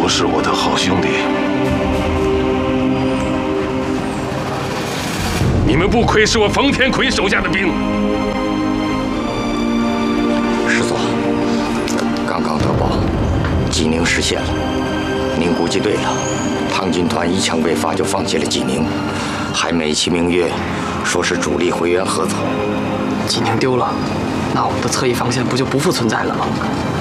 都是我的好兄弟。你们不愧是我冯天奎手下的兵。 师座，刚刚得报，济宁失陷了。您估计对了，唐军团一枪未发就放弃了济宁，还美其名曰说是主力回援菏泽。 济宁丢了，那我们的侧翼防线不就不复存在了吗？